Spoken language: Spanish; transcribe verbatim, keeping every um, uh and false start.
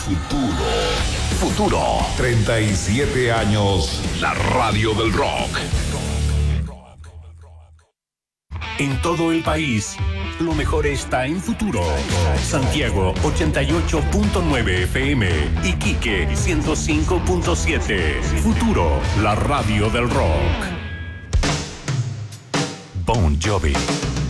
Futuro. Futuro. treinta y siete años. La radio del rock. En todo el país, lo mejor está en Futuro. Santiago ochenta y ocho punto nueve F M. Iquique ciento cinco punto siete. Futuro, la radio del rock. Bon Jovi.